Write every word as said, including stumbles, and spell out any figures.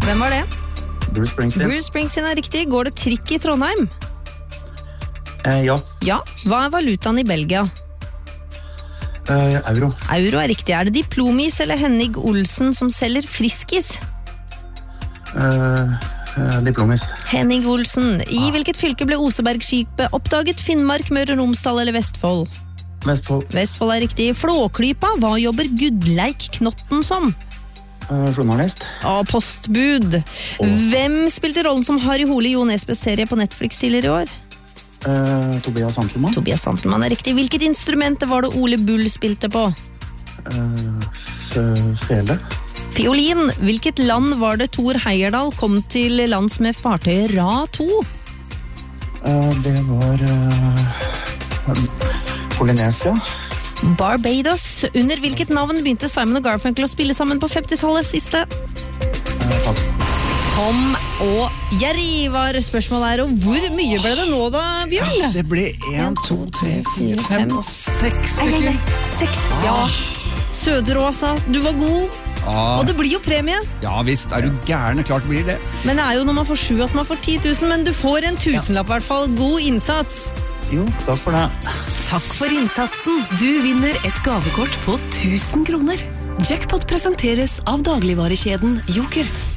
Hvem var det? Bruce Springsteen. Bruce Springsteen er riktig. Går det trikk i Trondheim? Eh, ja. Ja. Hva er valutaen i Belgia? Eh, euro. Euro er riktig. Er det Diplomis eller Henning Olsen som selger Friskis? Eh, eh, diplomis. Henning Olsen. I hvilket fylke ble Osebergskipet oppdaget? Finnmark, Møre og Romsdal eller Vestfold? Vestfold. Vestfold er riktig. Flåklypa, hva jobber Gudleik Knotten som? Eh, journalist. Å, postbud. Hvem spilte rollen som Harry Hole i Jo Nesbøs serie på Netflix tidligere i år? Eh, Tobias Santelmann. Tobias Santelmann er riktig. Hvilket instrument var det Ole Bull spilte på? Eh, f- fele. Fiolin. Hvilket land var det Thor Heyerdahl kom til lands med fartøyet Ra to? Eh, det var eh, Polynesia. Barbados. Under hvilket navn begynte Simon og Garfunkel å spille sammen på femtitallet siste? Eh, pass. Tom og Jerry var spørsmålet her, og hvor mye ble det nå da, Bjørn? Det ble en, to, tre, fire, fem og seks stykker. Seks, ja. Søderåsa, du var god, Ah, og det blir jo premie. ja visst, er du gæren, klart det blir det. Men det er jo når man får sju at man får ti tusen, men du får en tusenlapp i hvert fall. God innsats. Jo, takk for det. Takk for innsatsen. Du vinner et gavekort på tusen kroner. Jackpot presenteres av dagligvarekjeden Joker.